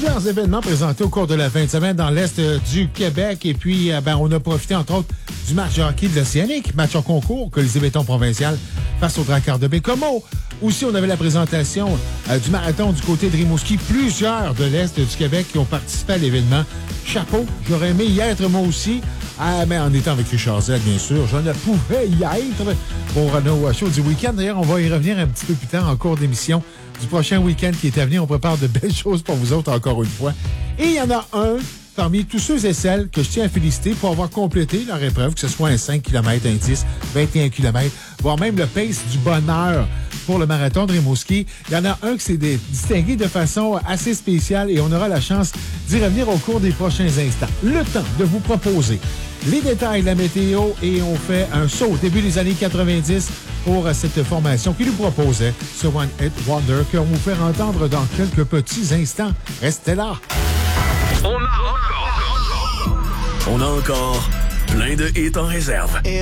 Plusieurs événements présentés au cours de la fin de semaine dans l'Est du Québec. Et puis, on a profité, entre autres, du match de hockey de l'Océanique, match en concours, Colisée-Béton provincial face au Drakkar de Bécomo. Aussi, on avait la présentation du marathon du côté de Rimouski. Plusieurs de l'Est du Québec qui ont participé à l'événement. Chapeau, j'aurais aimé y être moi aussi. Mais en étant avec Richard Z, bien sûr, je ne pouvais y être pour nos shows du week-end. D'ailleurs, on va y revenir un petit peu plus tard en cours d'émission du prochain week-end qui est à venir. On prépare de belles choses pour vous autres encore une fois. Et il y en a un parmi tous ceux et celles que je tiens à féliciter pour avoir complété leur épreuve, que ce soit un 5 km, un 10, 21 km, voire même le pace du bonheur pour le marathon de Rimouski. Il y en a un qui s'est distingué de façon assez spéciale et on aura la chance d'y revenir au cours des prochains instants. Le temps de vous proposer les détails de la météo et on fait un saut au début des années 90 pour cette formation qui nous proposait ce One Hit Wonder qu'on vous faire entendre dans quelques petits instants. Restez là! On a encore plein de hits en réserve.